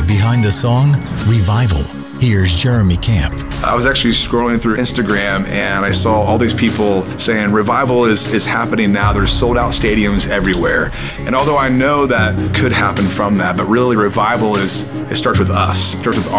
behind the song Revival. Here's Jeremy Camp. I was actually scrolling through Instagram and I saw all these people saying revival is happening now. There's sold out stadiums everywhere. And although I know that could happen from that, but really revival it starts with us. It starts with